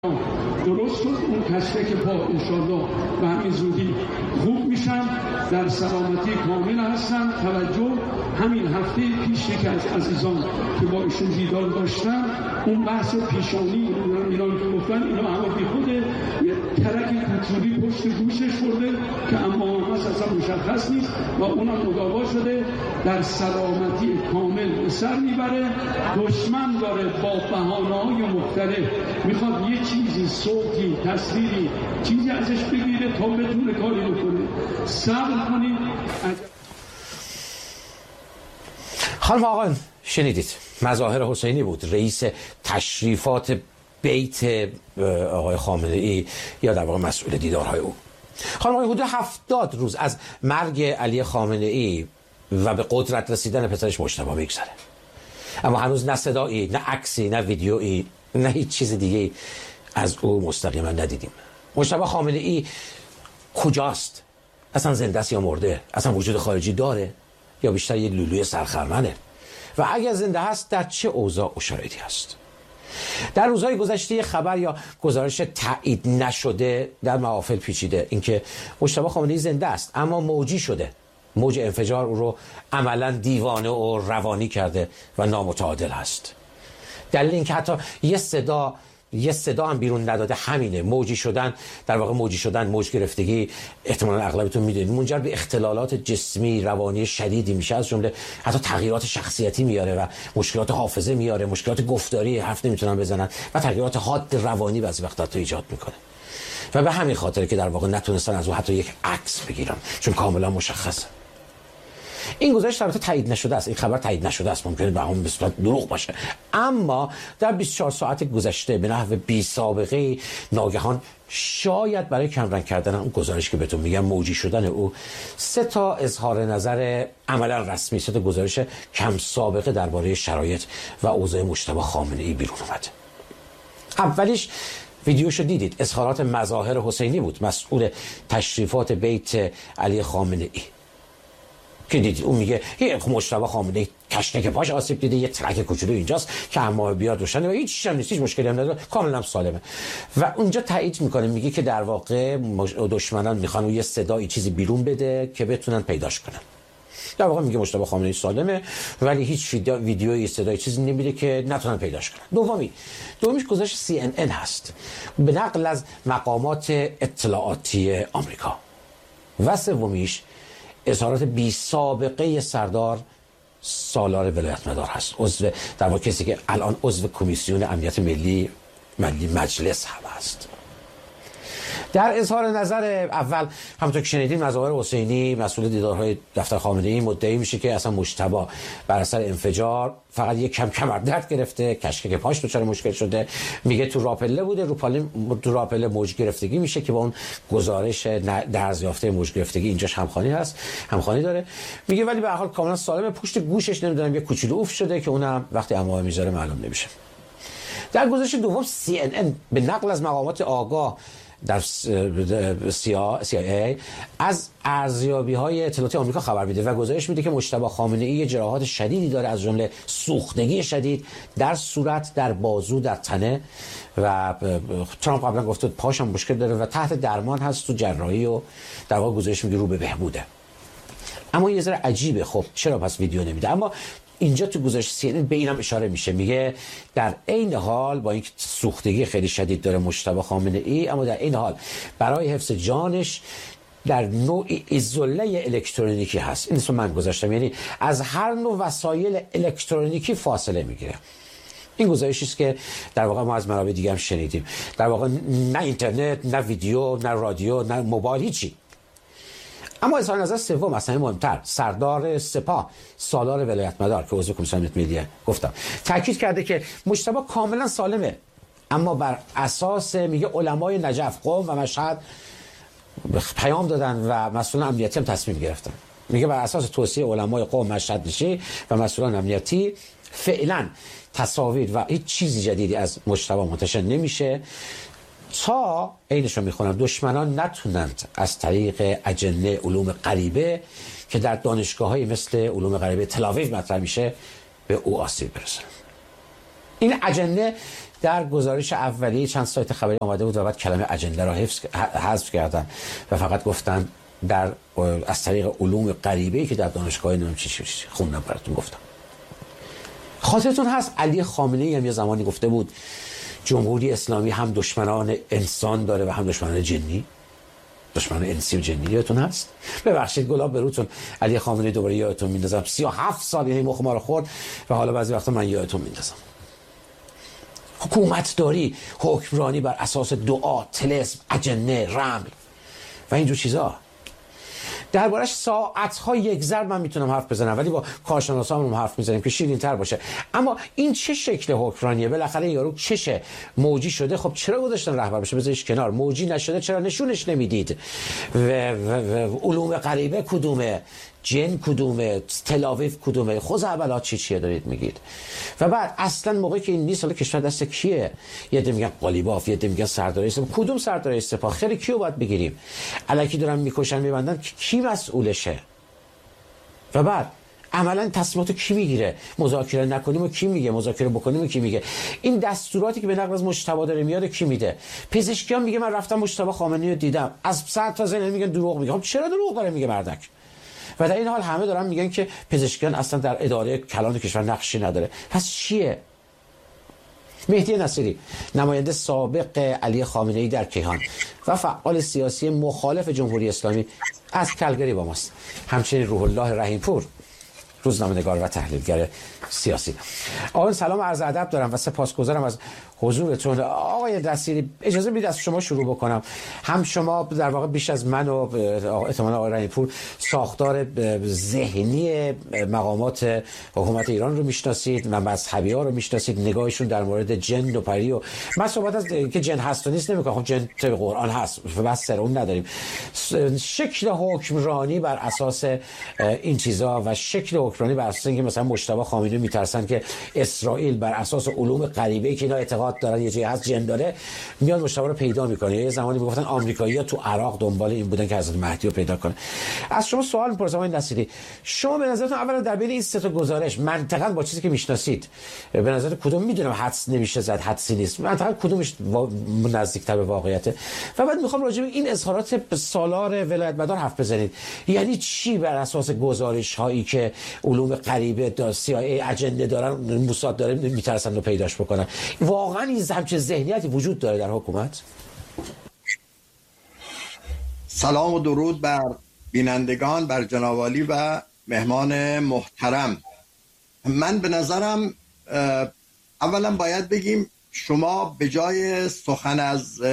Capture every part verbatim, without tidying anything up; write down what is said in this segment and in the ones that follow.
درست شد اون کشفه که پا انشالله به همین زودی خوب میشن، در سلامتی کامل هستن. توجه همین هفته پیش یکی از عزیزان که با ایشون دیدار داشتن اون بحث پیشانی ایران که گفتن اینا همه بی خوده، یه ترک کوچولی پشت گوشش خورده که اما اصلا مشخص نیست و اونم مداوا شده، در سلامتی کامل به سر میبره. دشمن داره با بهانه‌های مختلف میخواد یه چیزی، صوتی، تصویری، چیزی ازش بگیره تا بتونه کاری بکنه. صبر کنید. خانم آقایان شنیدید، مظاهر حسینی بود، رئیس تشریفات بیت آقای خامنه ای یا در واقع مسئول دیدارهای او. خانم آقای، حدود هفتاد روز از مرگ علی خامنه ای و به قدرت رسیدن پسرش مجتبی میگذره، اما هنوز نه صدایی، نه عکسی، نه ویدیویی، نه هیچ چیز دیگه از او مستقیما ندیدیم. مجتبی خامنه ای کجاست؟ اصلا زنده است یا مرده؟ اصلا وجود خارجی داره یا بیشتر یه لولوی سرخرمنه؟ و اگر زنده هست در چه اوضاع و شرایطی هست؟ در روزهای گذشته یه خبر یا گزارش تایید نشده در محافل پیچیده، اینکه مجتبی خامنه‌ای زنده است اما موجی شده. موج انفجار او رو عملا دیوانه و روانی کرده و نامتعادل هست. دلیل اینکه حتی یه صدا یه صدا هم بیرون نداده همینه. موجی شدن، در واقع موجی شدن، موج گرفتگی، احتمالاً اغلبتون میدونید منجر به اختلالات جسمی روانی شدیدی میشه، از جمله حتی تغییرات شخصیتی میاره و مشکلات حافظه میاره، مشکلات گفتاری، حرف نمیتونن بزنن و تغییرات حاد روانی بعضی وقتا تو ایجاد میکنه. و به همین خاطر که در واقع نتونستن از او حتی یک عکس بگیرن، چون کاملا مشخصه. این گزارش البته تایید نشده است، این خبر تایید نشده است، ممکنه به همون صورت دروغ باشه، اما در بیست و چهار ساعت گذشته به نحو بی سابقه ناگهان شاید برای کمرنگ کردن اون گزارش که بهتون میگم موجی شدن او، سه تا اظهار نظر عملا رسمی، سه تا گزارش کم سابقه درباره شرایط و اوضاع مجتبی خامنه ای بیرون اومد. اولیش ویدیوشو دیدید، اظهارات مظاهر حسینی بود، مسئول تشریفات بیت علی خامنه ای که دیدید. اون میگه یه مجتبی خامنه‌ای کشنک پاش آسیب دیده، یه ترک کوچولو اینجاست که اما بیاد روشنه و هیچ چیزی هم نیست، هیچ مشکلی هم نداره، کاملا سالمه. و اونجا تایید میکنه، میگه که در واقع دشمنان میخوان یه صدایی چیزی بیرون بده که بتونن پیداش کنن. در واقع میگه مجتبی خامنه‌ای سالمه ولی هیچ ویدیویی، صدایی چیزی نمیده که نتونن پیداش کنن. دومی دومیش گزارش سی ان ان هست به نقل از مقامات اطلاعاتی آمریکا. و سومیش اظهارات بی سابقه سردار سالار ولایت مدار هست، عضو در واقع کسی که الان عضو کمیسیون امنیت ملی ملی مجلس هم هست. در اظهار نظر اول همونطور که شنیدیم، مظاهر حسینی مسئول دیدارهای دفتر خامنه ای مدعی میشه که اصلا مجتبی بر اثر انفجار فقط یک کم کمر درد گرفته، کشکک پاش دچار مشکل شده. میگه تو راپله بوده، رو پله تو راپله موج گرفتگی میشه که با اون گزارش درزیافته موج گرفتگی اینجاش همخوانی هست، همخوانی داره. میگه ولی به هر حال کاملا سالمه، پشت گوشش نمیدونم یه کوچولو اوف شده که اونم وقتی عمامه میذاره معلوم نمیشه. در گزارش دوم سی ان ان به نقل از مقامات آگاه در سی آی ای از ارزیابی‌های اطلاعاتی آمریکا خبر میده و گزارش میده که مجتبی خامنه ای جراحات شدیدی داره، از جمله سوختگی شدید در صورت، در بازو، در تنه و ترامپ قبلا گفته پاش هم مشکل داره و تحت درمان هست تو جراحی و در واقع گزارش میگه رو به بهبوده. اما یه ذره عجیبه، خب چرا پس ویدیو نمیده؟ اما اینجا تو گزارش سی ان ان به اینم اشاره میشه، میگه در عین حال با اینکه سوختگی خیلی شدید داره مجتبی خامنه ای، اما در این حال برای حفظ جانش در نوع ایزوله الکترونیکی هست. این اسمو من گذاشتم، یعنی از هر نوع وسایل الکترونیکی فاصله میگیره. این گزارشی است که در واقع ما از منابع دیگه هم شنیدیم. در واقع نه اینترنت، نه ویدیو، نه رادیو، نه موبایل، هیچی. اما اظهار نظر سوم اصلا مهمتر، سردار سپاه سالار ولایت مدار که عضو کمیسیون امنیت ملی گفتم، تاکید کرده که مجتبی کاملا سالمه، اما بر اساس میگه علمای نجف، قم و مشهد پیام دادن و مسئولان امنیتی هم تصمیم گرفتن. میگه بر اساس توصیه علمای قم، مشهد نشی و مسئولان امنیتی فعلا تصاویر و هیچ چیزی جدیدی از مجتبی منتشر نمیشه تا اینش رو میخونم دشمنان نتونند از طریق اجنه علوم غریبه که در دانشگاه‌های مثل علوم غریبه تل آویو مطرح میشه به او آسیب برسن. این اجنه در گزارش اولیه چند سایت خبری آمده بود و بعد کلمه اجنده را حفظ حذف کردن و فقط گفتن در از طریق علوم غریبه‌ای که در دانشگاه نمیدونم چی چی خوندم براتون گفتم. خاطرتون هست علی خامنه‌ای هم یه زمانی گفته بود جمهوری اسلامی هم دشمنان انسان داره و هم دشمنان جنی، دشمنان انسی و جنی. یادتون هست؟ ببخشید گلاب بروتون علی خامنه‌ای دوباره یادتون میندازم سی و هفت سال یعنی مخ ما رو خورد و حالا بعضی وقتا من یادتون میندازم. حکومت داری، حکمرانی بر اساس دعا، طلسم، اجنه، رمل و اینجور چیزا. دربارش ساعت‌ها یک ضرب من میتونم حرف بزنم، ولی با کارشناسامون حرف میزنیم که شیرین‌تر باشه. اما این چه شکل حکمرانیه؟ بالاخره یارو چشه موجی شده، خب چرا گذاشتن رهبر بشه؟ بذارش کنار. موجی نشده چرا نشونش نمیدید؟ و, و, و علوم غریبه کدومه؟ جن کدومه؟ تلاویف کدومه؟ خزعبلات چی چیه دارید میگید؟ و بعد اصلا موقعی که این نیست، حالا کشور دست کیه؟ یه عده میگن قالیباف، یه عده میگن سردار سپاه. کدوم سردار سپاه؟ خیلی کیو باید بگیریم؟ الکی دارن میکشن میبندن، کی مسئولشه؟ و بعد عملا تصمیماتو کی میگیره؟ مذاکره نکنیم و کی میگه؟ مذاکره بکنیم و کی میگه؟ این دستوراتی که به نقل از مجتبی داره میاد کی میده؟ پزشکیان میگه من رفتم مجتبی خامنه‌ای رو دیدم، از صد تا زن میگن دروغ میگه. خب چرا دروغ داره میگه مردک؟ و در این حال همه دارن میگن که پزشکیان اصلا در اداره کلان کشور نقشی نداره. پس چیه؟ مهدی نصیری نماینده سابق علی خامنه‌ای در کیهان و فعال سیاسی مخالف جمهوری اسلامی از کلگری با ماست. همچنین روح الله رحیم‌پور روزنامه‌نگار و تحلیلگر سیاسی. آقایان سلام عرض ادب دارم و سپاسگزارم از حضورتون. آقای نصیری اجازه بدید از شما شروع بکنم. هم شما در واقع بیش از من و احتمالاً آقای رحیم‌پور ساختار ذهنی مقامات حکومت ایران رو میشناسید و مذهبی‌ها رو میشناسید، نگاهشون در مورد جن و پری. و من صحبت از که جن هست و نیست نمی‌کنم، خب جن تو قرآن هست و بس سر اون نداریم. شکل حکمرانی بر اساس این چیزا و شکل حکمرانی بر اساس اینکه مثلا مجتبی خامنه‌ای میترسن که اسرائیل بر اساس علوم غریبه‌ای که اینا اعتقاد دارن یه جایی هست جن داره، میاد مجتبی رو پیدا میکنه. یه زمانی میگفتن آمریکایی‌ها تو عراق دنبال این بودن که حضرت مهدی رو پیدا کنه. از شما سوال می‌پرسم آقای نصیری، شما به نظرتون اولا در بین این سه تا گزارش منطقاً با چیزی که میشناسید به نظر کدوم میدونم حدس نمیشه زد، حدسی نیست، منطقاً کدومش نزدیک‌تر به واقعیته؟ و بعد میخوام راجع به این اظهارات سالار ولایت مدار حرف بزنید. یعنی چی بر اساس گزارش‌هایی که علوم غریبه دا سی آی ای اجنده دارن، موساد داره میترسن رو پیداش بکنن؟ واقعا این همچین ذهنیتی وجود داره در حکومت؟ سلام و درود بر بینندگان، بر جناب عالی و مهمان محترم. من به نظرم اولا باید بگیم شما به جای سخن از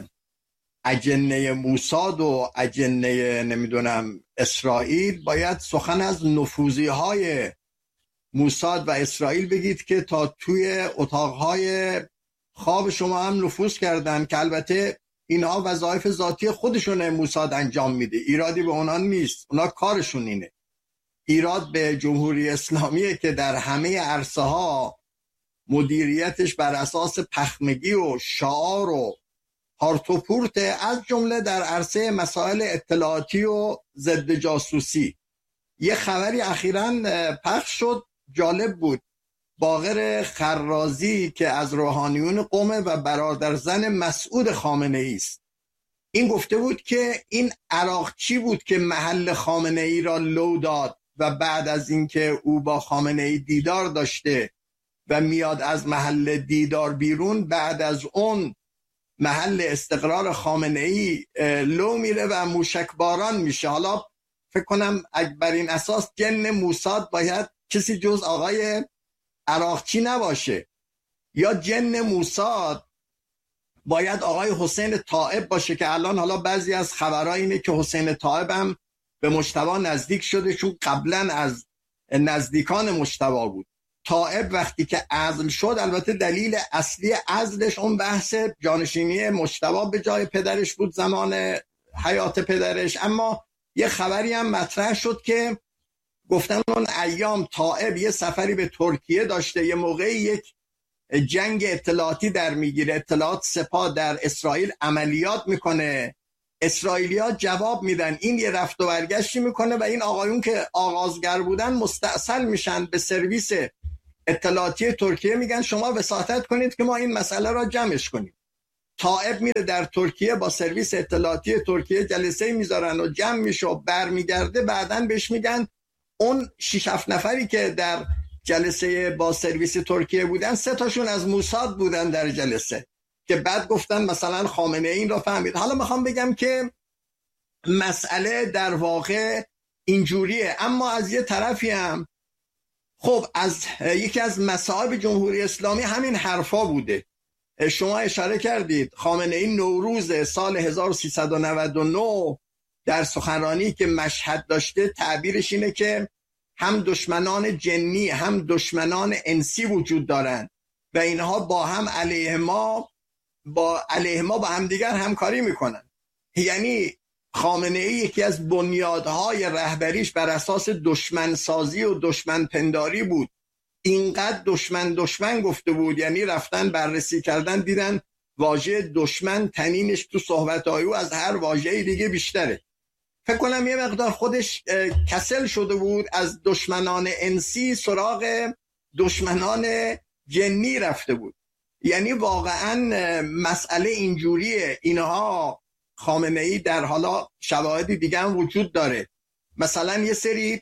اجنه موساد و اجنه نمیدونم اسرائیل باید سخن از نفوذی های موساد و اسرائیل بگید که تا توی اتاقهای خواب شما هم نفوذ کردن، که البته اینها وظایف ذاتی خودشونه موساد انجام میده، ایرادی به اونها نیست، اونا کارشون اینه. ایراد به جمهوری اسلامیه که در همه عرصه ها مدیریتش بر اساس پخمگی و شعار و هارتوپورت، از جمله در عرصه مسائل اطلاعاتی و ضد جاسوسی. یه خبری اخیراً پخش شد جالب بود. باقر خرازی که از روحانیون قم و برادر زن مسعود خامنه‌ای است، این گفته بود که این عراقچی بود که محل خامنه‌ای را لو داد و بعد از اینکه او با خامنه‌ای دیدار داشته و میاد از محل دیدار بیرون، بعد از اون محل استقرار خامنه‌ای لو میره و موشک باران میشه. حالا فکر کنم بر این اساس جن موساد باید کسی جز آقای عراقچی نباشه، یا جن موساد باید آقای حسین طائب باشه که الان حالا بعضی از خبرها اینه که حسین طائب هم به مجتبی نزدیک شده، چون قبلا از نزدیکان مجتبی بود. طائب وقتی که عزل شد، البته دلیل اصلی عزلش اون بحث جانشینی مجتبی به جای پدرش بود زمان حیات پدرش، اما یه خبری هم مطرح شد که گفتن اون ایام طائب یه سفری به ترکیه داشته، یه موقعی یک جنگ اطلاعاتی در میگیره، اطلاعات سپاه در اسرائیل عملیات میکنه، اسرائیلی‌ها جواب میدن، این یه رفت و برگشتی میکنه و این آقایون که آغازگر بودن مستأصل میشن به سرویس اطلاعاتی ترکیه میگن شما وساطت کنید که ما این مسئله را جمعش کنیم. طائب میره در ترکیه با سرویس اطلاعاتی ترکیه جلسه میذارن و جمع میشه و برمیگرده، بعدن بهش میگن اون شش هفت نفری که در جلسه با سرویس ترکیه بودن سه تاشون از موساد بودن در جلسه، که بعد گفتن مثلا خامنه این را فهمید. حالا میخوام بگم که مسئله در واقع اینجوریه، اما از یه طرفی هم خب از یکی از مصائب جمهوری اسلامی همین حرفا بوده. شما اشاره کردید خامنه ای نوروز سال هزار و سیصد و نود و نه در سخنرانی که مشهد داشته تعبیرش اینه که هم دشمنان جنی هم دشمنان انسی وجود دارند و اینها با هم علیه ما با علیه ما با هم دیگر همکاری میکنن. یعنی خامنه ای یکی از بنیادهای رهبریش بر اساس دشمن سازی و دشمن پنداری بود. اینقدر دشمن دشمن گفته بود، یعنی رفتن بررسی کردن دیدن واژه دشمن تنینش تو صحبت‌های او از هر واژه دیگه بیشتره. فکر کنم یه مقدار خودش کسل شده بود، از دشمنان انسی سراغ دشمنان جنی رفته بود. یعنی واقعا مسئله اینجوریه. اینها خامنه ای در حالا شواهد دیگه هم وجود داره، مثلا یه سری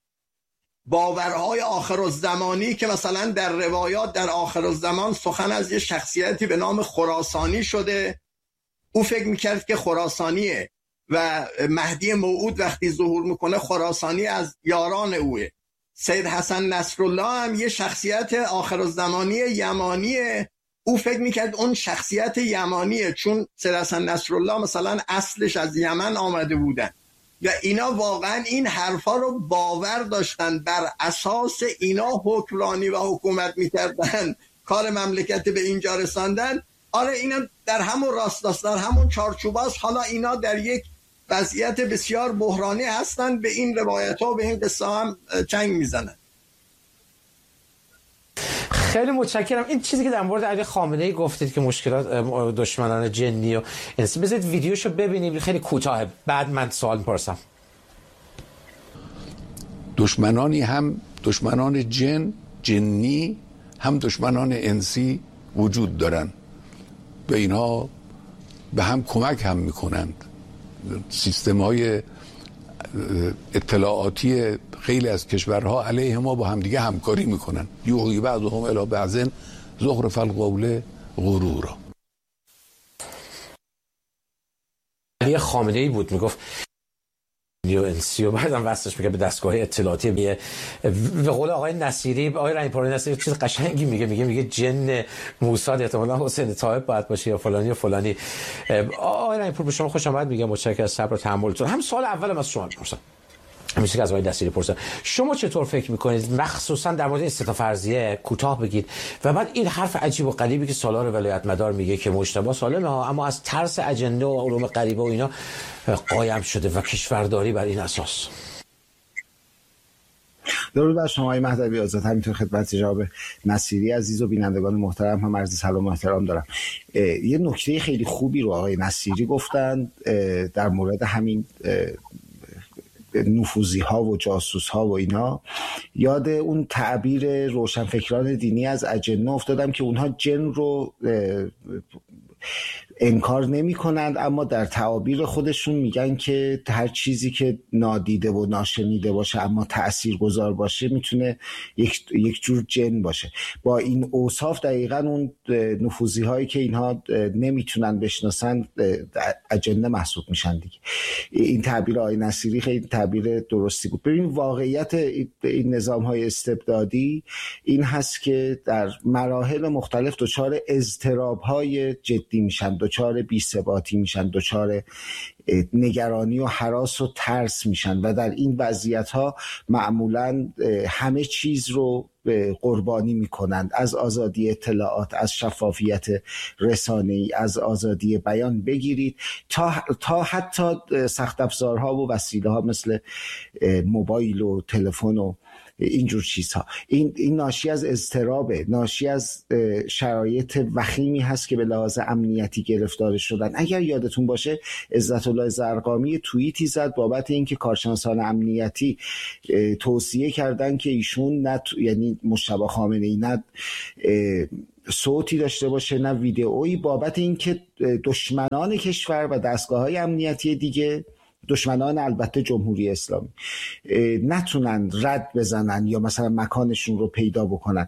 باورهای آخرالزمانی که مثلا در روایات در آخرالزمان سخن از یه شخصیتی به نام خراسانی شده، او فکر میکرد که خراسانیه و مهدی موعود وقتی ظهور میکنه خراسانی از یاران اوه. سید حسن نصرالله هم یه شخصیت آخرالزمانی یمانیه، او فکر میکرد اون شخصیت یمانیه چون سید حسن نصرالله مثلا اصلش از یمن آمده بودن و اینا واقعا این حرفا رو باور داشتن، بر اساس اینا حکمرانی و حکومت میکردن، کار مملکت به اینجا رساندن. آره اینا در همون راست در همون چارچوباست. حالا اینا در یک وضعیت بسیار بحرانی هستن، به این روایت ها و به این قصه هم چنگ میزنن. خیلی متشکرم. این چیزی که در مورد علی خامنه ای گفتید که مشکلات دشمنان جنی و انسی، بذارید ویدیوشو ببینیم، خیلی کوتاهه، بعد من سوال می‌پرسم. دشمنانی هم دشمنان جن جنی هم دشمنان انسی وجود دارن و اینها به هم کمک هم میکنند. سیستم‌های اطلاعاتی خیلی از کشورها علیه ما با هم دیگه همکاری میکنن. یوحی بعضهم الی بعض زخرف القول غرورا. علی خامنه ای بود میگفت یو انسی و بعدم وصلش میگه به دستگاه اطلاعاتی. به قول آقای نصیری، آقای رحیم‌پور نصیری چیز قشنگی میگه، میگه میگه جن موساد احتمالاً حسین طائب باید باشه یا فلانی و فلانی. آقای رحیم‌پور به شما خوش آمد میگم، متشکرم از صبر و تحملتون. هم سوال اولم از شما میپرسم، همیشه که از آقای نصیری پرسن، شما چطور فکر میکنید مخصوصا در مورد این سه تا فرضیه کوتاه بگید و بعد این حرف عجیب و غریبی که سالار ولایت مدار میگه که مجتبی سالمه ها اما از ترس اجنده و علوم غریبه و اینا قایم شده و کشورداری بر این اساس. درود بر شما آقای مهدوی آزاد، همینطور خدمت جناب نصیری عزیز و بینندگان محترم هم عرض سلام و احترام دارم. یه نکته خیلی خوبی رو آقای نصیری گفتن در مورد همین نفوذی ها و جاسوس ها و اینا. یاد اون تعبیر روشنفکران دینی از اجنه افتادم که اونها جن رو انکار نمی کنند اما در تعابیر خودشون میگن که هر چیزی که نادیده و ناشنیده باشه اما تأثیر گذار باشه میتونه یک یک جور جن باشه. با این اوصاف دقیقاً اون نفوذی هایی که اینها نمیتونن بشناسن اجنه محسوب میشن دیگه. این تعبیر آقای نصیری خیلی تعبیر درستی بود. ببین واقعیت این نظام های استبدادی این هست که در مراحل مختلف دچار اضطراب های جدی میشن، دچار بی‌ثباتی میشن، دچار نگرانی و هراس و ترس میشن و در این وضعیت ها معمولا همه چیز رو قربانی میکنند، از آزادی اطلاعات، از شفافیت رسانه‌ای، از آزادی بیان بگیرید تا تا حتی سخت افزارها و وسیله ها مثل موبایل و تلفن و اینجور چیزها. این این ناشی از اضطرابه، ناشی از شرایط وخیمی هست که به لحاظ امنیتی گرفتار شدن. اگر یادتون باشه عزت الله زرقامی توییتی زد بابت اینکه کارشناسان امنیتی توصیه کردن که ایشون نه یعنی مجتبی خامنه‌ای نه صوتی داشته باشه نه ویدئویی بابت اینکه دشمنان کشور و دستگاه‌های امنیتی دیگه، دشمنان البته جمهوری اسلامی، نتونن رد بزنن یا مثلا مکانشون رو پیدا بکنن.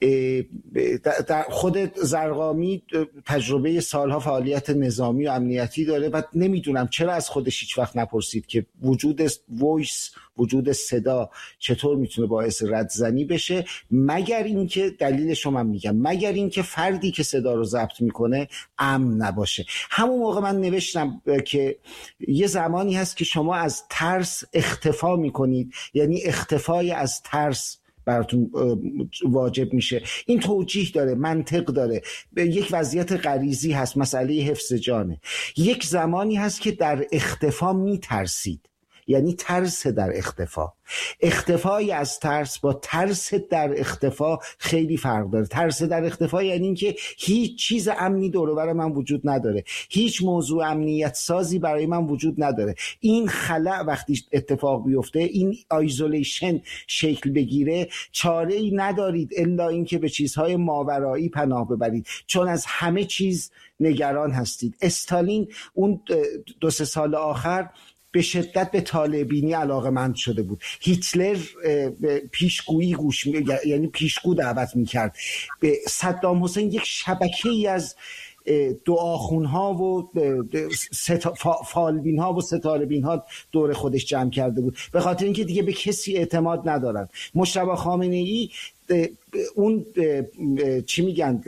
در خود زرقامی تجربه سالها فعالیت نظامی و امنیتی داره و نمیدونم چرا از خودش هیچ وقت نپرسید که وجود وایس، وجود صدا چطور میتونه باعث ردزنی بشه، مگر اینکه دلیلش رو من میگم، مگر اینکه فردی که صدا رو ضبط میکنه امن نباشه. همون موقع من نوشتم که یه زمانی هست که شما از ترس اختفا میکنید، یعنی اختفای از ترس براتون واجب میشه. این توجیه داره، منطق داره، یک وضعیت غریزی هست، مسئله حفظ جانه. یک زمانی هست که در اختفا میترسید، یعنی ترس در اختفا. اختفای از ترس با ترس در اختفا خیلی فرق داره. ترس در اختفا یعنی این که هیچ چیز امنی دور و بر من وجود نداره، هیچ موضوع امنیت سازی برای من وجود نداره. این خلأ وقتی اتفاق بیفته، این آیزولیشن شکل بگیره، چاره ای ندارید الا اینکه به چیزهای ماورایی پناه ببرید، چون از همه چیز نگران هستید. استالین اون دو سه سال آخر به شدت به طالبینی علاقه‌مند شده بود. هیتلر پیشگویی گوش می... یعنی پیشگو دعوت میکرد. به صدام حسین یک شبکه‌ای از دعاخونها و ستا... فالبینها و ستاره‌بینها دور خودش جمع کرده بود، به خاطر اینکه دیگه به کسی اعتماد ندارن. مجتبی خامنه‌ای اون چی میگن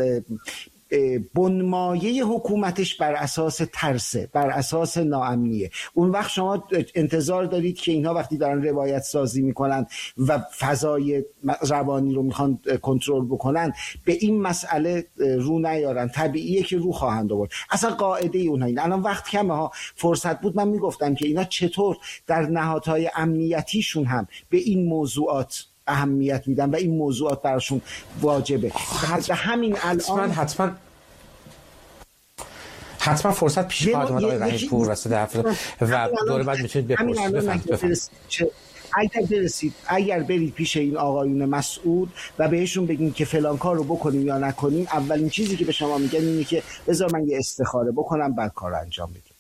بنمایه حکومتش بر اساس ترسه، بر اساس ناامنیه. اون وقت شما انتظار دارید که اینها وقتی دارن روایت سازی میکنن و فضای روانی رو میخوان کنترل بکنن به این مسئله رو نیارن. طبیعیه که رو خواهند آورد. اصلا قاعده اونها این. الان وقت کمه ها، فرصت بود من میگفتم که اینا چطور در نهادهای امنیتیشون هم به این موضوعات اهمیت میدن و این موضوعات براشون واجبه. حتی همین الان حتما حتما فرصت پیش خواهد اومد آقای رحیم‌پور وسط هفته و دوره بعد میتونید بپرسید. بفرمایید. اگر برسید اگر برید پیش این آقایون مسئول و بهشون بگین که فلان کار رو بکنیم یا نکنیم، اولین چیزی که به شما میگن اینه که بذار من یه استخاره بکنم بعد کار انجام بدم.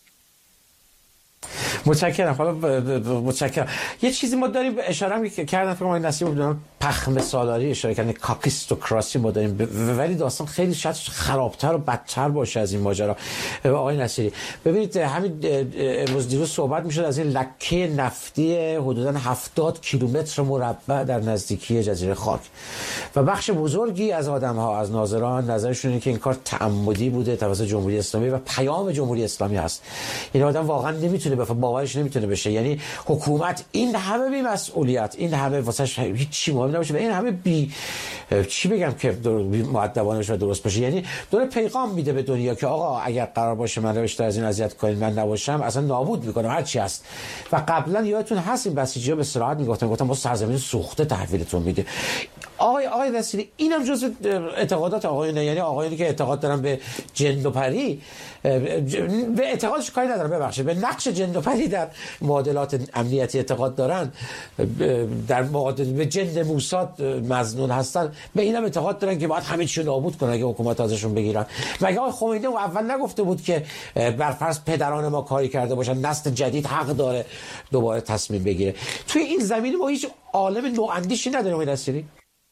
متشکرم. حالا متشکرم. یه چیزی ما داریم اشاره هم کردن فکر کنم نصیب بدونم پخم سالاری اشاره کردن، کاکیستوکراسی ما داریم، ولی داستان خیلی شاید خرابتر و بدتر باشه از این ماجرا. آقای نصیری ببینید همین امروز دیروز صحبت میشد از این لکه نفتی حدوداً هفتاد کیلومتر مربع در نزدیکی جزیره خاک و بخش بزرگی از آدم‌ها، از ناظران، نظرشون اینه که این کار تعمدی بوده توسط جمهوری اسلامی و پیام جمهوری اسلامی هست. این آدم واقعا نمیتونه بفهمه، باورش نمیتونه بشه. یعنی حکومت این همه بی مسئولیت، این همه واسش هیچ چی مهم نباشه و این همه بی چی بگم که مؤدبانه باشه و درست باشه. یعنی داره پیغام میده به دنیا که آقا اگر قرار باشه من رو بیشتر از این اذیت کنید من نباشم اصلا نابود میکنم هر چی هست. و قبلا یادتون هست این بسیجی‌ها به صراحت میگفتن گفتم ما سرزمین سوخته تحویلتون میده. آقای آقای نصیری اینم جزء اعتقادات آقایونه، یعنی آقایونی که اعتقاد دارن به جن و پری، به اعتقادش کاری ندارم ببخشید، به نقش جن و پری در معادلات امنیتی اعتقاد دارن، در معادل به جن موساد مظنون هستن، به اینم اعتقاد دارن که باید همه چی نابود کنن اگه حکومت ازشون بگیرن. مگه آقای خمینی اول نگفته بود که بر فرض پدران ما کاری کرده باشن نسل جدید حق داره دوباره تصمیم بگیره؟ توی این زمینه ما هیچ عالم نواندیشی نداریم آقای نصیری؟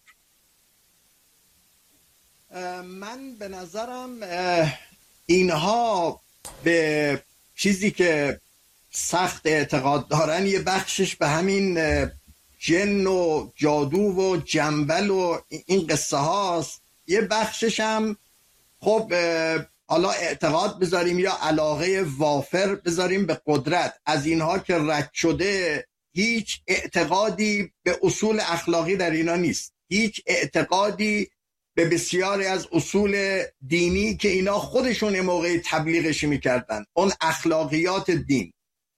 من به نظرم اینها به چیزی که سخت اعتقاد دارن یه بخشش به همین جن و جادو و جنبل و این قصه هاست، یه بخشش هم خب حالا اعتقاد بذاریم یا علاقه وافر بذاریم به قدرت. از اینها که رد شده هیچ اعتقادی به اصول اخلاقی در اینا نیست، هیچ اعتقادی به بسیاری از اصول دینی که اینا خودشون موقع تبلیغش میکردن، اون اخلاقیات دین.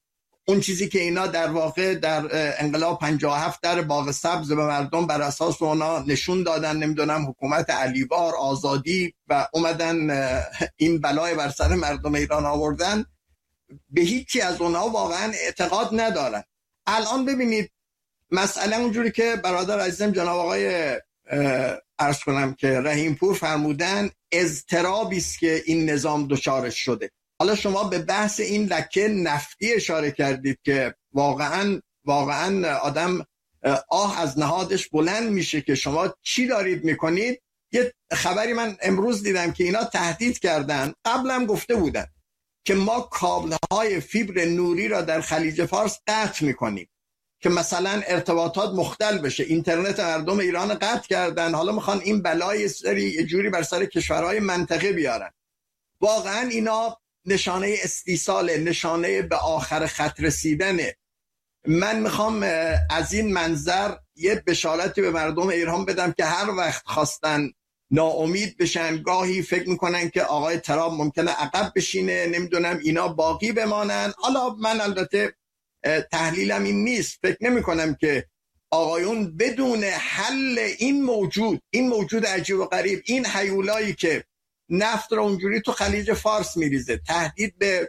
اون چیزی که اینا در واقع در انقلاب پنجاه و هفت در باغ سبز به مردم بر اساس اونا نشون دادن، نمیدونم حکومت علیبار، آزادی و اومدن این بلای بر سر مردم ایران آوردن، به هیچی از اونها واقعا اعتقاد ندارن. الان ببینید مسئله اونجوری که برادر عزیزم جناب آقای عرض کنم که رحیم پور فرمودن، اضطرابی است که این نظام دچارش شده. حالا شما به بحث این لکه نفتی اشاره کردید که واقعا واقعا آدم آه از نهادش بلند میشه که شما چی دارید میکنید. یه خبری من امروز دیدم که اینا تهدید کردن، قبلا گفته بودن که ما کابل‌های فیبر نوری را در خلیج فارس قطع میکنیم که مثلا ارتباطات مختل بشه. اینترنت مردم ایران قطع کردن، حالا میخوان این بلای سری یه جوری بر سر کشورهای منطقه بیارن. واقعا اینا نشانه استیصال، نشانه به آخر خط رسیدنه. من میخوام از این منظر یه بشارتی به مردم ایران بدم که هر وقت خواستن ناامید بشن، گاهی فکر میکنن که آقای ترامپ ممکنه عقب بشینه، نمیدونم اینا باقی بمانن. حالا من البته تحلیلم این نیست، فکر نمی کنم که آقایون بدون حل این موجود این موجود عجیب و غریب، این هیولایی که نفت رو اونجوری تو خلیج فارس میریزه، تهدید به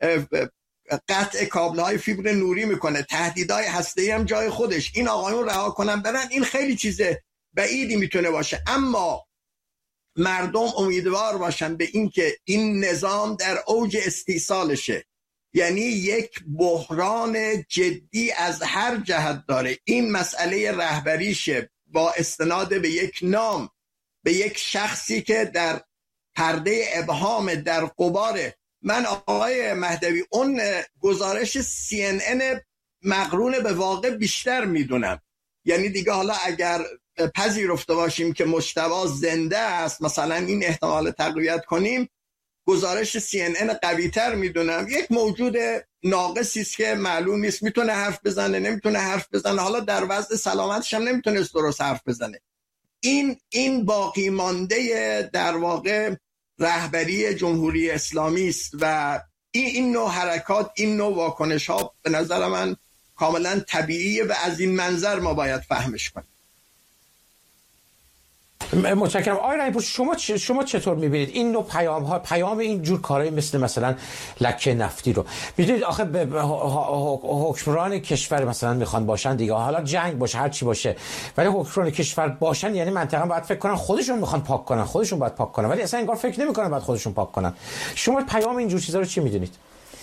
قطع کابل‌های فیبر نوری میکنه، تهدیدهای هسته‌ای هم جای خودش، این آقایون رها کنن برن، این خیلی چیز بعیدی میتونه باشه. اما مردم امیدوار باشن به این که این نظام در اوج استیصالشه، یعنی یک بحران جدی از هر جهت داره. این مسئله رهبریشه با استناد به یک نام، به یک شخصی که در پرده ابهام، در غباره. من آقای مهدوی اون گزارش سی ان ان مقرون به واقع بیشتر میدونم، یعنی دیگه حالا اگر پذیرفته باشیم که مجتبی زنده است، مثلا این احتمال تقویت کنیم، گزارش سی ان ان قوی تر میدونم. یک موجود ناقصی است که معلوم نیست میتونه حرف بزنه نمیتونه حرف بزنه، حالا در وضع سلامتش هم نمیتونه درست حرف بزنه. این این باقی مانده در واقع رهبری جمهوری اسلامی است و این این نوع حرکات، این نوع واکنش ها به نظر من کاملا طبیعیه و از این منظر ما باید فهمش کنیم. متشکرم. آقای رحیم پور، شما شما چطور می‌بینید این نوع پیام ها، پیام این جور کارهای مثل مثلا لکه نفتی رو؟ می‌دونید آخه حکمران کشور مثلا میخوان باشن دیگه، حالا جنگ باشه هر چی باشه، ولی حکمران کشور باشن یعنی منطقه باید فکر کنن خودشون میخوان پاک کنن، خودشون باید پاک کنن، ولی اصلا انگار فکر نمی‌کنن باید خودشون پاک کنن. شما پیام این جور چیزا رو چی می‌دونید؟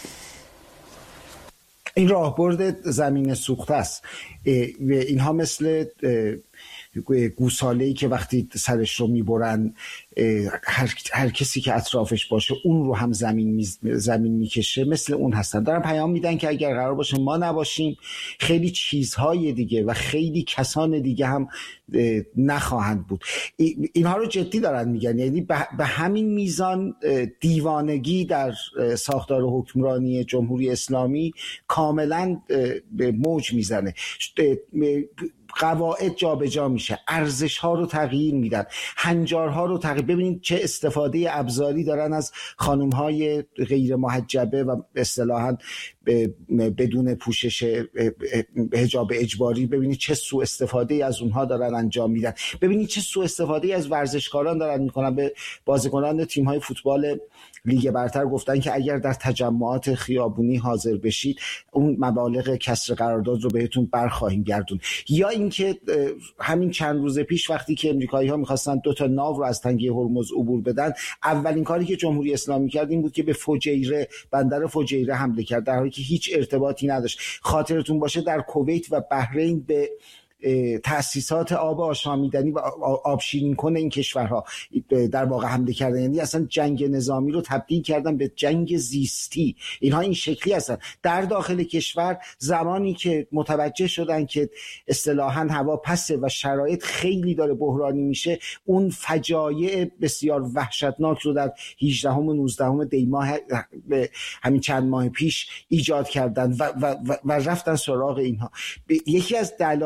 این راهبرد زمین سوخته است. اینها مثل گوساله‌ای که وقتی سرش رو میبرن هر, هر کسی که اطرافش باشه اون رو هم زمین می زمین میکشه، مثل اون هستن. دارن پیام میدن که اگر قرار باشه ما نباشیم خیلی چیزهای دیگه و خیلی کسان دیگه هم نخواهند بود. اینها رو جدی دارن میگن، یعنی به همین میزان دیوانگی در ساختار حکمرانی جمهوری اسلامی کاملا موج میزنه. قواعد جابجا میشه، ارزش ها رو تغییر میدن، هنجارها رو تغییر. ببینید چه استفاده ابزاری دارن از خانم های غیر محجبه و اصطلاحاً بدون پوشش حجاب اجباری. ببینید چه سوء استفاده از اونها دارن انجام میدن. ببینید چه سوء استفاده از ورزشکاران دارن میکنن. به بازیکنان تیم های فوتبال لیگ برتر گفتن که اگر در تجمعات خیابونی حاضر بشید اون مبالغ کسر قرارداد رو بهتون برخواهیم گردون. یا اینکه همین چند روز پیش وقتی که امریکایی‌ها می‌خواستن دو تا ناو رو از تنگه هرمز عبور بدن، اولین کاری که جمهوری اسلامی کرد این بود که به فجیره، بندر فجیره حمله کرد، در حالی که هیچ ارتباطی نداشت. خاطرتون باشه در کویت و بحرین به تأسیسات آب آشامیدنی و آبشیرین کن این کشورها در واقع حمله کردن، یعنی اصلا جنگ نظامی رو تبدیل کردن به جنگ زیستی. اینها این شکلی هستن. در داخل کشور زمانی که متوجه شدن که اصطلاحاً هوا پسه و شرایط خیلی داره بحرانی میشه، اون فجایع بسیار وحشتناک رو در هجدهم و نوزدهم دی ماه همین چند ماه پیش ایجاد کردن و, و, و, و رفتن سراغ اینها. یکی از دلایلی که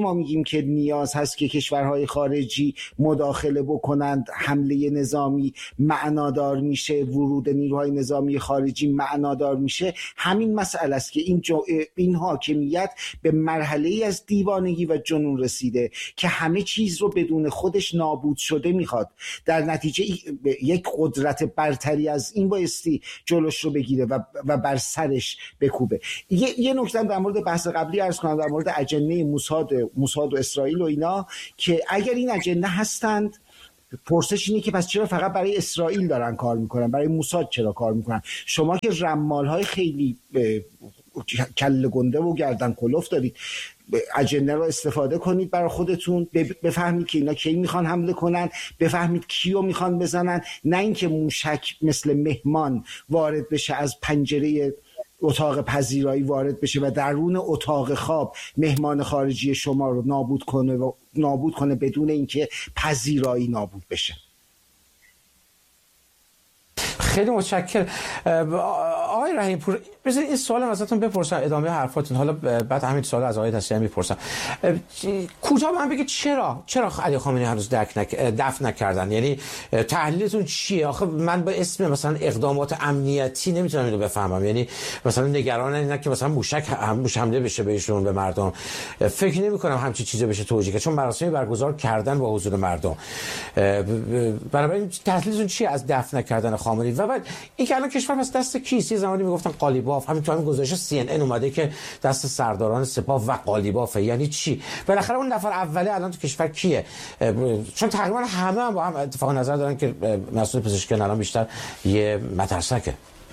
ما میگیم که نیاز هست که کشورهای خارجی مداخله بکنند، حمله نظامی معنادار میشه، ورود نیروهای نظامی خارجی معنادار میشه، همین مسئله است که این, جو... این حاکمیت به مرحله‌ای از دیوانگی و جنون رسیده که همه چیز رو بدون خودش نابود شده میخواد. در نتیجه یک قدرت برتری از این بایستی جلوش رو بگیره و, و بر سرش بکوبه. یه, یه نکته در مورد بحث قبلی عرض کنم، در مورد اجنه موساد موساد و اسرائیل و اینا، که اگر این اجنه هستند، پرسش اینه که پس چرا فقط برای اسرائیل دارن کار میکنن، برای موساد چرا کار میکنن؟ شما که رمالهای خیلی کله گنده و گردن کلوف دارید، اجنه رو استفاده کنید برای خودتون، بفهمید که اینا کی میخوان حمله کنن، بفهمید کیو میخوان بزنن، نه اینکه موشک مثل مهمان وارد بشه از پنجره اتاق پذیرایی وارد بشه و درون اتاق خواب مهمان خارجی شما رو نابود کنه و نابود کنه بدون اینکه پذیرایی نابود بشه. خیلی متشکرم آقای رحیم پور. بذارید این سوالم ازتون بپرسم ادامه حرفاتون، حالا بعد همین سوال از آقای دستیاری میپرسم. کجا من بگید چرا چرا علی خامنه‌ای هنوز دفن نک... دفن نکردن؟ یعنی تحلیلتون چیه؟ آخه من با اسم مثلا اقدامات امنیتی نمیتونم اینو بفهمم. یعنی مثلا نگران اینه که مثلا موشک هم حمله بشه بهشون، به مردم. فکر نمی‌کنم همچین چیزی بشه توجیه کرد، چون مراسمی برگزار کردن با حضور مردم. بنابراین تحلیلتون چیه از دفن نکردن خامنه‌ای؟ و بعد این که الان کشور پس دست کیست؟ یه زمانی میگفتن قالیباف، همین تو همین گزارش سی ان ان اومده که دست سرداران سپاه و قالیباف. یعنی چی؟ بالاخره اون نفر اوله الان تو کشور کیه؟ چون تقریبا همه هم با هم اتفاق نظر دارن که مسئول پزشکی الان بیشتر یه مترسکه.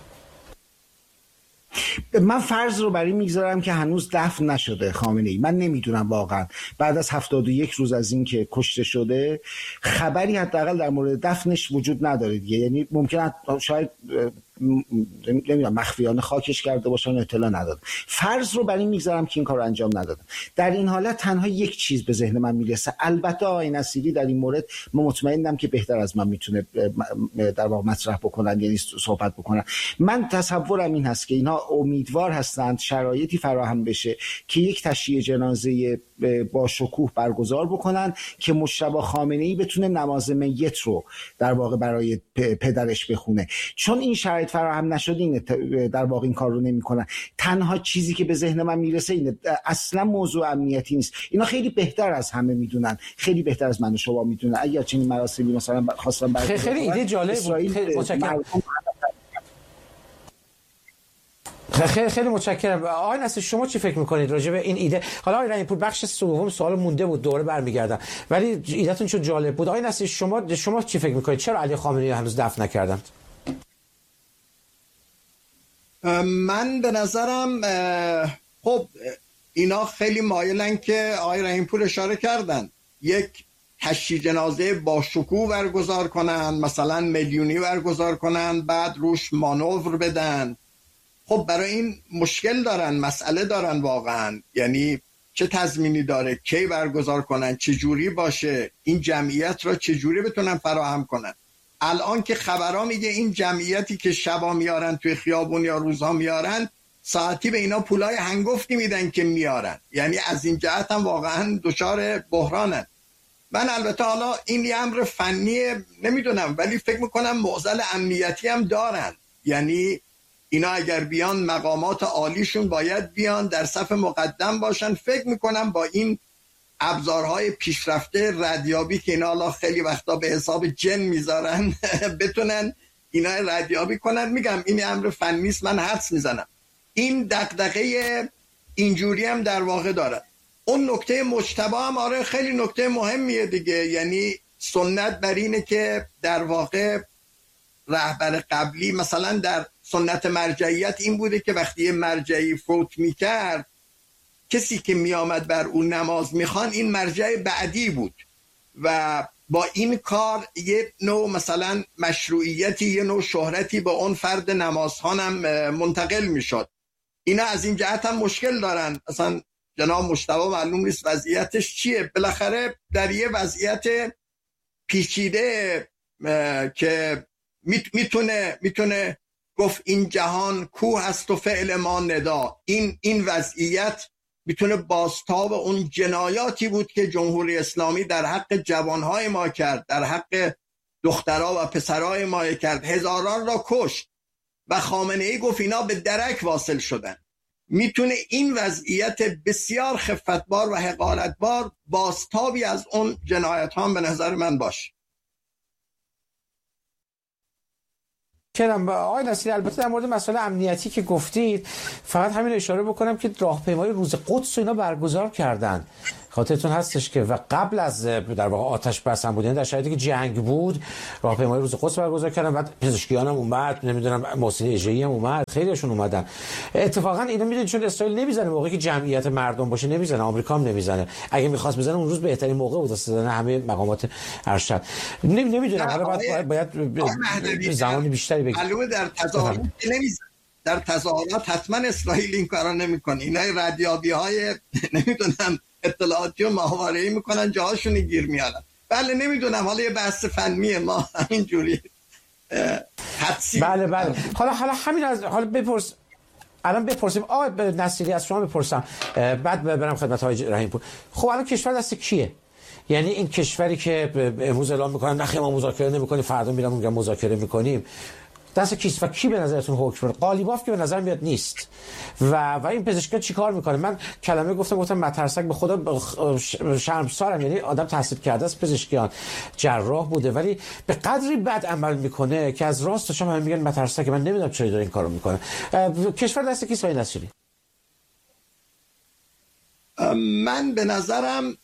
من فرض رو برای میگذارم که هنوز دفن نشده خامنه‌ای. من نمیدونم واقعا بعد از هفتاد و یک روز از این که کشته شده خبری حداقل در مورد دفنش وجود نداره دیگه. یعنی ممکنه شاید نمیدونم مخفیانه خاکش کرده باشن، اطلاع ندادم. فرض رو برای میگذارم که این کار رو انجام ندادن. در این حالت تنها یک چیز به ذهن من میرسه، البته آقای نصیری در این مورد من مطمئنم که بهتر از من میتونه در واقع مطرح بکنن، یعنی صحبت بکنن. من تصورم این هست که اینها امیدوار هستند شرایطی فراهم بشه که یک تشییع جنازه با شکوه برگزار بکنن که مجتبی خامنه‌ای بتونه نماز میت رو در واقع برای پدرش بخونه. چون این شرایط فراهم نشده اینه در واقع این کار رو نمی‌کنن. تنها چیزی که به ذهن من میرسه اینه، اصلا موضوع امنیتی نیست. اینا خیلی بهتر از همه میدونن، خیلی بهتر از من و شما میدونن. اگر چنین مراسمی مثلا خواستم برگزار خیلی ایده جالب بود. خیلی متشکرم. خیلی خیلی متشکرم. آقای نصیری شما چی فکر میکنید راجع به این ایده؟ حالا آقای رحیم پور بخش سوم سوال مونده بود، دوره برمیگردم، ولی ایدهتون چون جالب بود. آقای نصیری شما شما چی فکر میکنید؟ چرا علی خامنه‌ای هنوز دفن نکردند؟ من به نظرم خب اینا خیلی مایلن که آقای رحیم پور اشاره کردن یک تشییع جنازه با شکوه برگزار کنن، مثلا میلیونی برگزار کنن، بعد روش مانور بدن. خب برای این مشکل دارن، مسئله دارن واقعا. یعنی چه تضمینی داره، کی برگزار کنن، چه جوری باشه، این جمعیت را چه جوری بتونن فراهم کنن. الان که خبرها میگه این جمعیتی که شبا میارن توی خیابون یا روزها میارن، ساعتی به اینا پولای هنگفتی میدن که میارن. یعنی از این جهت هم واقعا دچار بحرانن. من البته حالا این یه امر فنیه نمیدونم، ولی فکر میکنم معضل امنیتی هم دارن. یعنی اینا اگر بیان مقامات عالیشون باید بیان در صف مقدم باشن. فکر میکنم با این ابزارهای پیشرفته ردیابی که اینا حالا خیلی وقتا به حساب جن میذارن بتونن اینا ردیابی کنن. میگم این امر فنی است، من حدس میزنم. این دغدغه اینجوری هم در واقع داره. اون نکته مجتبی هم آره خیلی نکته مهمیه دیگه. یعنی سنت بر اینه که در واقع رهبر قبلی مثلا در سنت مرجعیت این بوده که وقتی مرجعی فوت میکرد کسی که میآمد بر اون نماز میخوان این مرجع بعدی بود و با این کار یه نوع مثلا مشروعیتی، یه نوع شهرتی به اون فرد نمازخوان هم منتقل میشد. اینا از این جهت هم مشکل دارن. اصلا جناب مجتبی معلوم نیست وضعیتش چیه. بالاخره در یه وضعیت پیچیده که میتونه میتونه گفت این جهان کوه است و فعل ما ندا، این این وضعیت میتونه بازتاب اون جنایاتی بود که جمهوری اسلامی در حق جوانهای ما کرد، در حق دخترها و پسرهای ما کرد، هزاران را کشت و خامنه ای گفت اینا به درک واصل شدن. میتونه این وضعیت بسیار خفتبار و حقارتبار بازتابی از اون جنایت ها به نظر من باشه. کردم آقای نصیری، البته در مورد مسئله امنیتی که گفتید فقط همین اشاره بکنم که راهپیمایی روز قدس اینا برگزار کردن، خاطرتون هستش که و قبل از در واقع آتش بس هم بود، یعنی در شرایطی که جنگ بود راهپیمایی روز قدس برگزار کردن. بعد پزشکیان هم اومد، نمیدونم محسن اژه‌ای هم اومد، خیلیشون اومدن. اتفاقا اینا میدونید چون اسرائیل نمیزنه موقعی که جمعیت مردم باشه، نمیزنه، آمریکا هم نمیزنه. اگه می‌خواست بزنه اون روز بهترین موقع بود واسه زدن همه مقامات ارشد. نمیدونم حالا باید باید زمان بیشتری بگیره. معلومه در تظاهرات نمیزنه، در تظاهرات حتما اسرائیل این کارا نمیکنه. اینا ردیابی‌های نمیدونم اطلاعاتی و ماهواره‌ای میکنن، جاهاشون گیر میارن. بله نمیدونم، حالا یه بحث فنیه، ما همینجوری حدسی. بله بله. حالا حالا همین از حالا بپرس الان بپرسیم آقای نصیری از شما بپرسم، بعد برم خدمت آقای رحیم‌پور. خب الان کشور دست کیه؟ یعنی این کشوری که امروز اعلام میکنن نخیر ما مذاکره نمیکنیم، فردا میرم میگم مذاکره میکنیم، دست کیست و کی به نظرتون حکم کنه؟ قالیباف که به نظر میاد نیست. و و این پزشکا چیکار میکنه؟ من کلمه گفتم گفتم مترسک، به خدا شرمسارم، یعنی آدم تحصیل کرده است، پزشکیان جراح بوده، ولی به قدری بد عمل میکنه که از راست تا شما میگن مترسک. من نمیدونم چرا داره این کارو میکنه. کشور دست کیست آقای نصیری؟ من به نظرم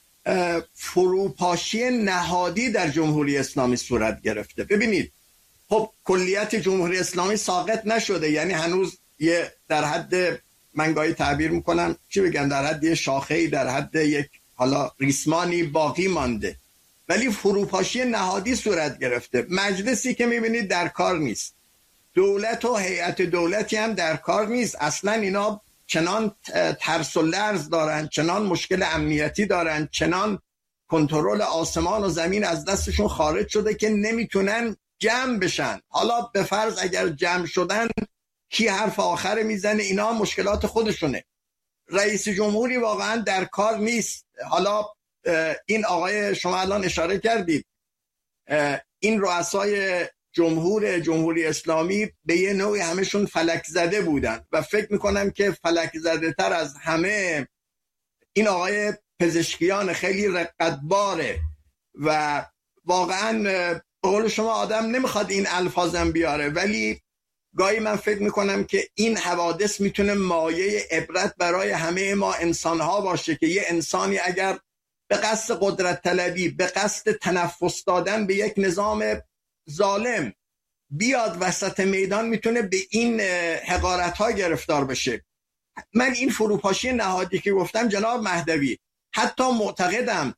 فروپاشی نهادی در جمهوری اسلامی صورت گرفته. ببینید خب کلیت جمهوری اسلامی ساقط نشده، یعنی هنوز یه در حد، من گاهی تعبیر میکنم چی بگم، در حد یه شاخه‌ای، در حد یک حالا ریسمانی باقی مانده، ولی فروپاشی نهادی صورت گرفته. مجلسی که میبینید در کار نیست، دولت و هیئت دولتی هم در کار نیست. اصلا اینا چنان ترس و لرز دارن، چنان مشکل امنیتی دارن، چنان کنترل آسمان و زمین از دستشون خارج شده که نمیتونن جمع بشن. حالا به فرض اگر جمع شدن کی حرف آخر میزنه، اینا مشکلات خودشونه. رئیس جمهوری واقعا در کار نیست. حالا این آقای شما الان اشاره کردید، این رؤسای جمهور جمهوری اسلامی به یه نوعی همشون فلک زده بودن و فکر میکنم که فلک زده تر از همه این آقای پزشکیان خیلی رقتباره و واقعا به قول شما آدم نمیخواد این الفاظم بیاره، ولی گاهی من فکر میکنم که این حوادث میتونه مایه عبرت برای همه ما انسانها باشه که یه انسانی اگر به قصد قدرت طلبی، به قصد تنفس دادن به یک نظام ظالم بیاد وسط میدان، میتونه به این حقارت ها گرفتار بشه. من این فروپاشی نهادی که گفتم جناب مهدوی، حتی معتقدم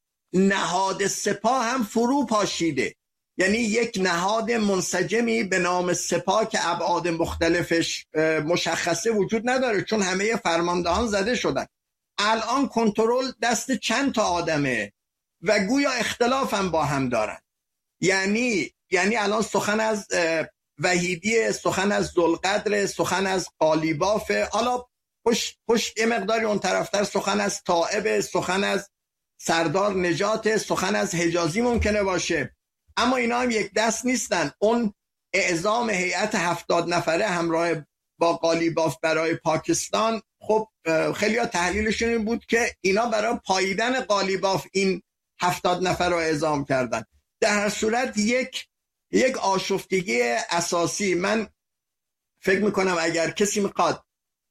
نهاد سپاه هم فرو پاشیده. یعنی یک نهاد منسجمی به نام سپاه که ابعاد مختلفش مشخصه وجود نداره، چون همه فرماندهان زده شدن. الان کنترل دست چند تا آدمه و گویا اختلاف هم با هم دارن. یعنی یعنی الان سخن از وحیدی، سخن از ذوالقدر، سخن از قالیباف، حالا پشت پشت یه مقداری اون طرفتر سخن از طائب، سخن از سردار نجات، سخن از حجازی ممکنه باشه. اما اینا هم یک دست نیستن. اون اعزام هیئت هفتاد نفره همراه با قالیباف برای پاکستان، خب خیلی ها تحلیلشون این بود که اینا برای پاییدن قالیباف این هفتاد نفر رو اعزام کردن. در هر صورت یک یک آشفتگی اساسی. من فکر میکنم اگر کسی میخواد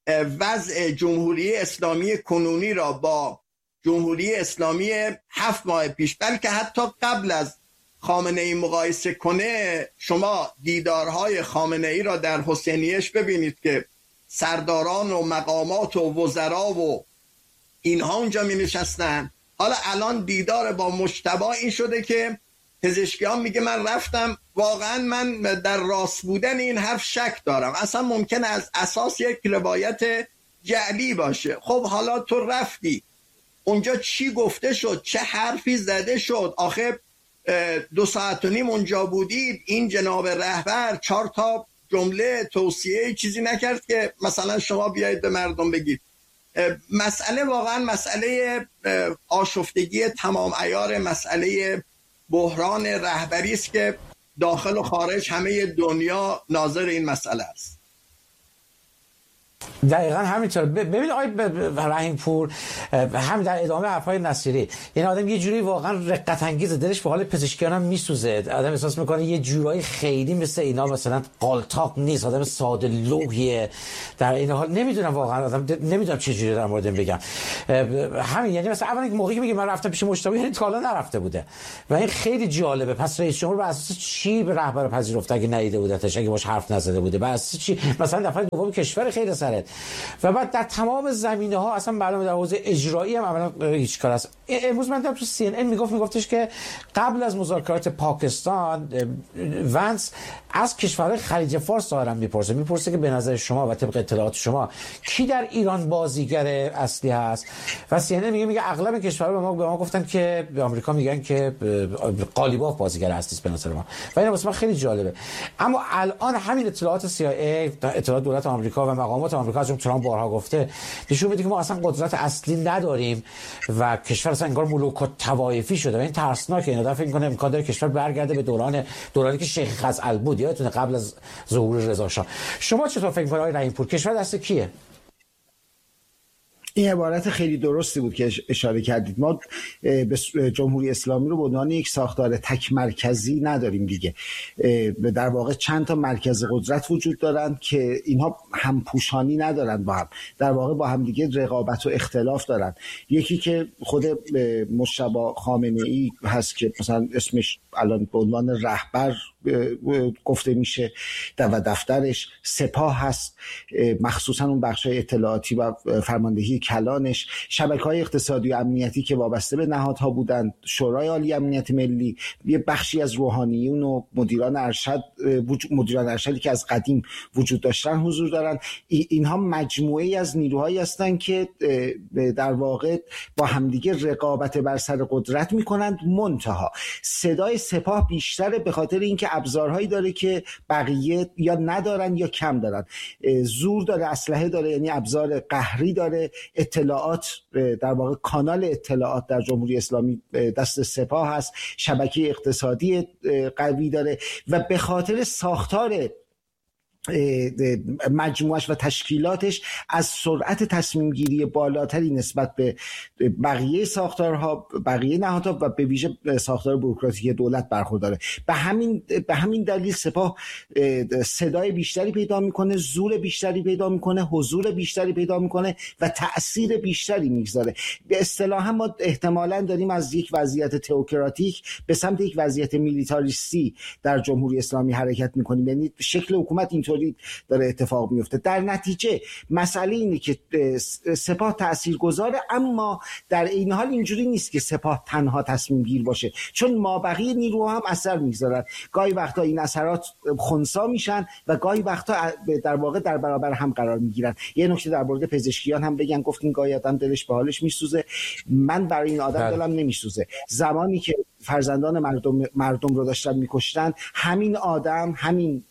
وضع جمهوری اسلامی کنونی را با جمهوری اسلامی هفت ماه پیش، بلکه حتی قبل از خامنه ای مقایسه کنه، شما دیدارهای خامنه ای را در حسینیه‌اش ببینید که سرداران و مقامات و وزرا و اینها اونجا می نشستن. حالا الان دیدار با مجتبی این شده که پزشکیان میگه من رفتم، واقعا من در راست بودن این حرف شک دارم، اصلا ممکنه از اساس یک روایت جعلی باشه. خب حالا تو رفتی اونجا، چی گفته شد، چه حرفی زده شد؟ آخه دو ساعت و نیم اونجا بودید، این جناب رهبر چهار تا جمله توصیه چیزی نکرد که مثلا شما بیایید به مردم بگید. مسئله واقعا مسئله آشفتگی تمام عیار، مسئله بحران رهبری است که داخل و خارج همه دنیا ناظر این مسئله است. دقیقاً همینطور. ببین آقای رحیم پور، هم در ادامه حرفای نصیری، این آدم یه جوری واقعا رقت انگیزه، دلش به حال پزشکیان هم میسوزه. آدم احساس میکنه یه جورایی خیلی مثل اینا مثلا قالتاق نیست، آدم ساده لوحیه. در این حال نمیدونم واقعا، آدم نمیدونم چه جوری در مورد بگم. همین یعنی مثلا اولا موقعی که میگه من رفتم پیش مجتبی، یعنی تا حالا نرفته بوده و این خیلی جالبه. پس رئیس جمهور بر اساس چی به رهبر پذیرفته اگه ندیده بودتش، اگه باش حرف نزده بوده؟ بر اساس چی؟ مثلا دفعه دوم کشور خیر سرت. و بعد در تمام زمینه ها اصلا معلومه در حوزه اجرایی هم عملا هیچ کار است. امروز من دیدم تو سی ان ان میگفت میگفتش که قبل از مذاکرات پاکستان ونس از کشورهای خلیج فارس دارم میپرسه میپرسه که به نظر شما و طبق اطلاعات شما کی در ایران بازیگر اصلی هست؟ و سی ان ان میگه میگه اغلب کشورها به ما به ما گفتن که به آمریکا میگن که قالیباف بازیگر اصلی است به نظر ما. و این واسه من خیلی جالبه. اما الان همین اطلاعات سی آی ای، اطلاعات دولت آمریکا و مقامات آمریکا از ترامپ بارها گفته نشون میده که ما اصلا قدرت اصلی نداریم و کشور اصلا انگار ملوک الطوایفی شده. و این ترسناکه. این فکر می‌کنه امکان داره کشور برگرده به دوران دورانی که شیخ خزعل بود، یادتونه قبل از ظهور رضا شاه. شما چطور فکر می‌کنید آقای رحیم پور کشور دست کیه؟ این عبارت خیلی درستی بود که اشاره کردید. ما به جمهوری اسلامی رو به عنوان یک ساختار تک مرکزی نداریم دیگه. در واقع چند تا مرکز قدرت وجود دارن که اینها همپوشانی ندارن با هم، در واقع با هم دیگه رقابت و اختلاف دارن. یکی که خود مجتبی خامنه‌ای هست که مثلا اسمش الان به عنوان رهبر گفته میشه و دفترش سپاه هست، مخصوصا اون بخشای اطلاعاتی و فرماندهی کلانش، شبکه‌های اقتصادی و امنیتی که وابسته به نهادها بودند، شورای عالی امنیت ملی، یه بخشی از روحانیون و مدیران ارشد مدیران ارشدی که از قدیم وجود داشتن حضور دارن. اینها مجموعه‌ای از نیروهایی هستند که در واقع با همدیگه رقابت بر سر قدرت میکنند. منتها صدای سپاه بیشتره به خاطر اینکه ابزارهایی داره که بقیه یا ندارن یا کم دارن. زور داره، اسلحه داره، یعنی ابزار قهری داره، اطلاعات، در واقع کانال اطلاعات در جمهوری اسلامی دست سپاه هست، شبکه اقتصادی قوی داره و به خاطر ساختار مجموعش و تشکیلاتش از سرعت تصمیم گیری بالاتری نسبت به بقیه ساختارها، بقیه نهادها و به ویژه ساختار بوروکراتیک دولت برخورداره. به همین به همین دلیل سپاه صدای بیشتری پیدا میکنه، زور بیشتری پیدا میکنه، حضور بیشتری پیدا میکنه و تأثیر بیشتری میگذاره. به اصطلاح ما احتمالاً داریم از یک وضعیت تئوکراتیک به سمت یک وضعیت میلیتاریستی در جمهوری اسلامی حرکت میکنیم. یعنی شکل حکومت اینطوری داره اتفاق میفته. در نتیجه مسئله اینه که سپاه تاثیرگذاره، اما در این حال اینجوری نیست که سپاه تنها تصمیم گیر باشه، چون مابقی نیروها هم اثر میذارن. گاهی وقتا این اثرات خنثی میشن و گاهی وقتا در واقع در برابر هم قرار میگیرن. یه نکته در مورد پزشکیان هم بگم، گفتین گاهی آدم دلش به حالش میسوزه. من برای این آدم دلم نمیسوزه. زمانی که فرزندان مردم مردم رو داشتن میکشتن، همین آدم، همین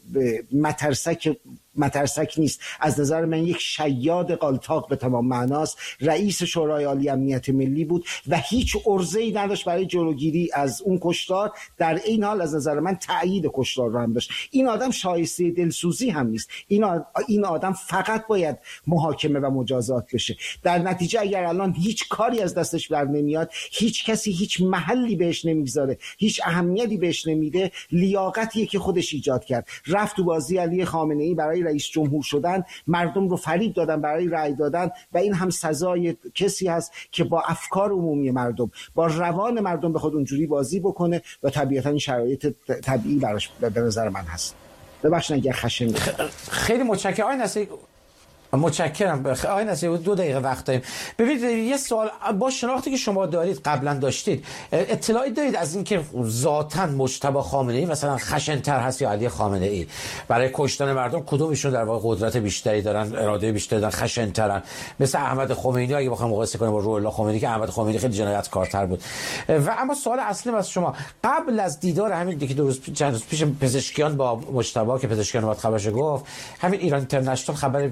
مترسک مترسک نیست، از نظر من یک شیاد قالتاق به تمام معناست، رئیس شورای عالی امنیت ملی بود و هیچ عرضه‌ای نداشت برای جلوگیری از اون کشتار. در این حال از نظر من تأیید کشتار رو هم داشت. این آدم شایسته دلسوزی هم نیست. این این آدم فقط باید محاکمه و مجازات بشه. در نتیجه اگر الان هیچ کاری از دستش بر نمیاد، هیچ کسی هیچ محلی بهش نمیگذاره، هیچ اهمیتی بهش نمیده، لیاقتیه که خودش ایجاد کرد. رفت تو بازی علی خامنه‌ای برای رئیس جمهور شدن، مردم رو فریب دادن برای رأی دادن و این هم سزای کسی هست که با افکار عمومی مردم، با روان مردم به خود اونجوری بازی بکنه و طبیعتا این شرایط طبیعی براش به نظر من هست. ببخشید اگه خشن. خیلی متشکرم آقای نصیری. متشکرم. آقای نصیری دو دقیقه وقت داریم. ببینید یه سوال، با شناختی که شما دارید قبلا داشتید، اطلاعی دارید از اینکه ذاتاً مجتبی خامنه‌ای مثلا خشن‌تر هست یا علی خامنه‌ای؟ برای کشتن مردم کدومشون در واقع قدرت بیشتری دارن، اراده بیشتری دارن، خشن‌ترن؟ مثل احمد خمینی اگه بخوام مقایسه کنیم با روح الله خمینی که احمد خمینی خیلی جنایتکارتر بود. و اما سوال اصلی از شما، قبل از دیدار همین دیگه دو روز چند روز پیش پزشکیان با مجتبی که پزشکیان وقت خبرش گفت، همین ایران اینترنشنال خبر ویژه گذاشت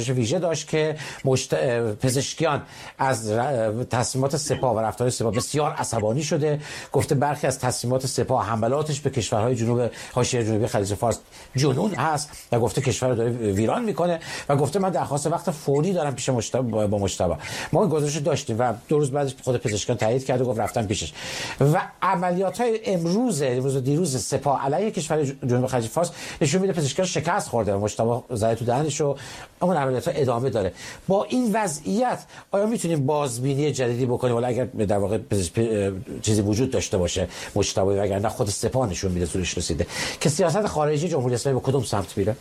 نگرش ویژه داشت که مشت... پزشکیان از تصمیمات سپاه و رفتار سپاه بسیار عصبانی شده. گفته برخی از تصمیمات سپاه حملاتش به کشورهای جنوب حاشیه جنوبی خلیج فارس جنون هست و گفته کشور رو داره ویران میکنه و گفته من درخواست وقت فوری دارم پیش مجتبی با مجتبی. ما این گزارش داشتیم و دو روز بعدش خود پزشکان تایید کرد و گفت رفتن پیشش. و عملیات‌های امروز امروز و دیروز سپاه علیه کشور جنوب خلیج فارس نشون میده پزشکان شکست خورده و مجتبی زده تو دهنش و اون عملیات‌ها ادامه داره. با این وضعیت آیا میتونیم بازبینی جدیدی بکنیم ولی اگر در واقع چیزی وجود داشته باشه مجتبی وگرنه خود سپاه نشون میده زورش رسیده که سیاست خارجی جمهوری اسلامی به کدوم سمت میره؟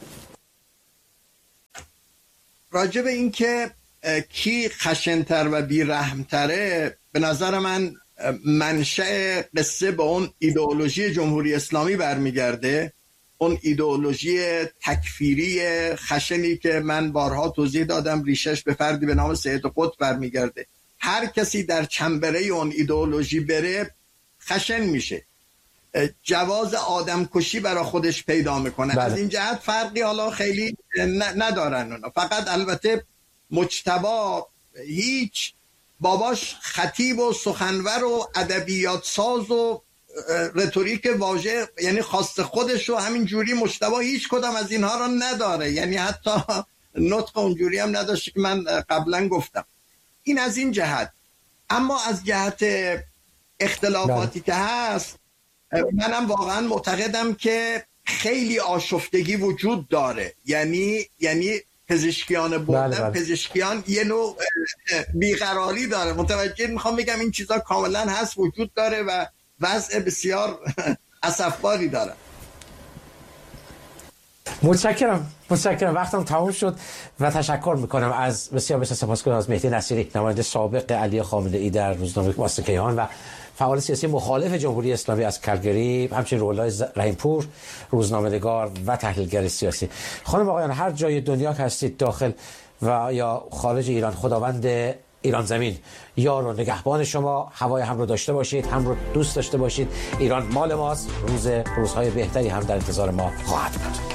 راجع به این که کی خشن‌تر و بی‌رحم‌تره به نظر من منشأ قصه به اون ایدئولوژی جمهوری اسلامی برمیگرده، اون ایدئولوژی تکفیری خشنی که من بارها توضیح دادم ریشش به فردی به نام سید قطب برمیگرده. هر کسی در چنبره اون ایدئولوژی بره خشن میشه، جواز آدم کشی برای خودش پیدا میکنه. بله. از این جهت فرقی حالا خیلی ندارن اونا. فقط البته مجتبی هیچ باباش خطیب و سخنور و ادبیات ساز و رتوریک واژه یعنی خاص خودش و همین جوری مجتبی هیچ کدام از اینها رو نداره، یعنی حتی نطق اونجوری هم نداشت که من قبلا گفتم. این از این جهت. اما از جهت اختلافاتی که هست منم واقعا معتقدم که خیلی آشفتگی وجود داره، یعنی یعنی پزشکیان بردن بله بله. پزشکیان یه نوع بیقراری داره، متوجه میخوام بگم این چیزا کاملا هست وجود داره و وضع بسیار اسفباری داره. متشکرم متشکرم وقتم تموم شد و تشکر میکنم از بسیار بسیار سپاسگزارم از مهدی نصیری نماینده سابق علی خامنه‌ای در روزنامه واسطه کیهان و فعال سیاسی مخالف جمهوری اسلامی از کلگری، همچنین رولای رحیمپور روزنامه‌نگار و تحلیلگر سیاسی. خانم آقایان هر جای دنیا که هستید داخل و یا خارج ایران خداوند ایران زمین یار و نگهبان شما، هوای هم رو داشته باشید، هم رو دوست داشته باشید. ایران مال ماست، روز روزهای بهتری هم در انتظار ما خواهد بود.